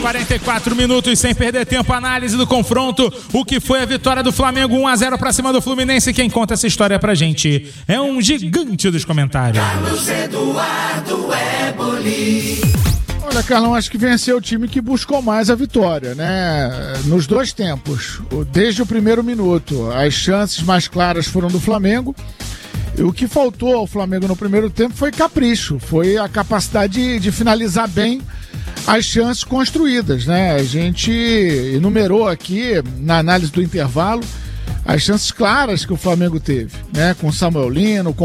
44 minutos sem perder tempo, análise do confronto, o que foi a vitória do Flamengo 1-0 pra cima do Fluminense. Quem conta essa história pra gente é um gigante dos comentários. Carlos Eduardo Eboli. Olha, Carlão, acho que venceu o time que buscou mais a vitória, né? Nos dois tempos, desde o primeiro minuto, as chances mais claras foram do Flamengo. E o que faltou ao Flamengo no primeiro tempo foi capricho, foi a capacidade de finalizar bem as chances construídas, né? A gente enumerou aqui, na análise do intervalo, as chances claras que o Flamengo teve, né? Com Samuel Lino, com